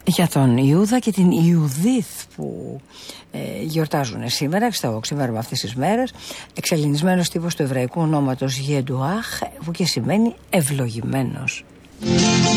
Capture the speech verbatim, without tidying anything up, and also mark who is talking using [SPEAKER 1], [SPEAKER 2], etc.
[SPEAKER 1] Για τον Ιούδα και την Ιουδίθ που ε, γιορτάζουν σήμερα, στο ξημέρωμα αυτές τις μέρες, εξελληνισμένος τύπος του εβραϊκού ονόματος Γεντουάχ, που και σημαίνει ευλογημένος.